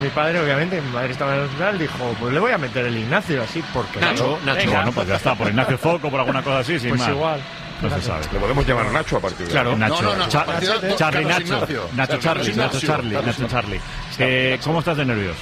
Mi padre, obviamente, mi madre estaba en el hospital, dijo, pues le voy a meter el Ignacio, así, porque... Nacho. Bueno, pues ya está, por Ignacio Zoco, por alguna cosa así, sin pues más. igual. No se sabe. Le podemos llamar Nacho a partir de Claro, ahora. Nacho. No. Charlie Carlos Nacho. Ignacio. Nacho Charlie. ¿Cómo estás de nervios?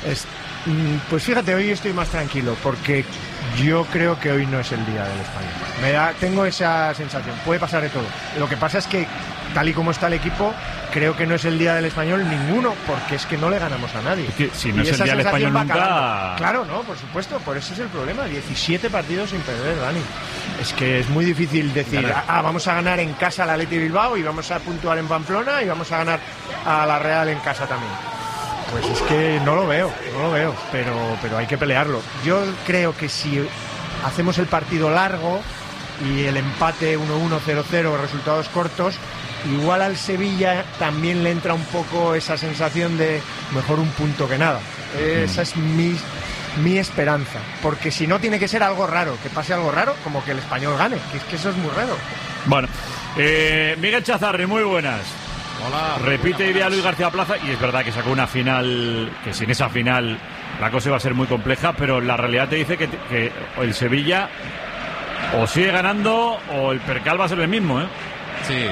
Pues fíjate, hoy estoy más tranquilo, porque yo creo que hoy no es el día del Español. Tengo esa sensación, puede pasar de todo. Lo que pasa es que, tal y como está el equipo, creo que no es el día del Español ninguno, porque es que no le ganamos a nadie. Es que si no Y es el esa día del sensación Español va nunca... calando. Claro, no, por supuesto, por eso es el problema. 17 partidos sin perder, Dani. Es que es muy difícil decir, vamos a ganar en casa al Athletic Bilbao y vamos a puntuar en Pamplona y vamos a ganar a la Real en casa también. Pues es que no lo veo, pero hay que pelearlo. Yo creo que si hacemos el partido largo y el empate 1-1, 0-0, resultados cortos, igual al Sevilla también le entra un poco esa sensación de mejor un punto que nada. Esa es mi esperanza, porque si no tiene que ser algo raro, que pase algo raro, como que el Español gane, que es que eso es muy raro. Bueno, Miguel Chazarri, muy buenas. Hola. Repite idea Luis García Plaza, y es verdad que sacó una final, que sin esa final la cosa iba a ser muy compleja, pero la realidad te dice que el Sevilla o sigue ganando o el percal va a ser el mismo, ¿eh? Sí.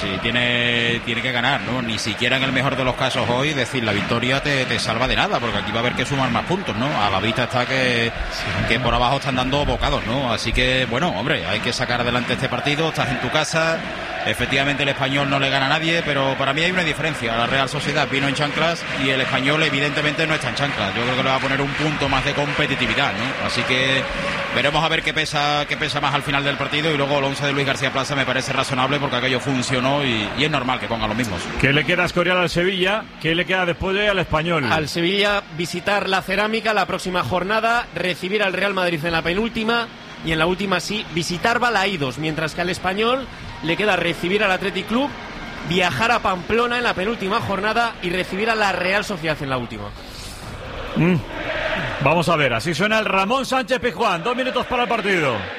Tiene que ganar, ¿no? Ni siquiera en el mejor de los casos hoy decir la victoria te salva de nada, porque aquí va a haber que sumar más puntos, ¿no? A la vista está que por abajo están dando bocados, ¿no? Así que, bueno, hombre, hay que sacar adelante este partido. Estás en tu casa. Efectivamente el Español no le gana a nadie, pero para mí hay una diferencia. La Real Sociedad vino en chanclas y el Español evidentemente no está en chanclas. Yo creo que le va a poner un punto más de competitividad, ¿no? Así que veremos a ver qué pesa más al final del partido, y luego el 11 de Luis García Plaza me parece razonable porque aquello funcionó y es normal que ponga los mismos. ¿Qué le queda a Escorial al Sevilla? ¿Qué le queda después al Español? Al Sevilla visitar la Cerámica la próxima jornada, recibir al Real Madrid en la penúltima y en la última sí visitar Balaídos, mientras que al Español le queda recibir al Athletic Club, viajar a Pamplona en la penúltima jornada y recibir a la Real Sociedad en la última. Vamos a ver, así suena el Ramón Sánchez Pizjuán. 2 minutos para el partido.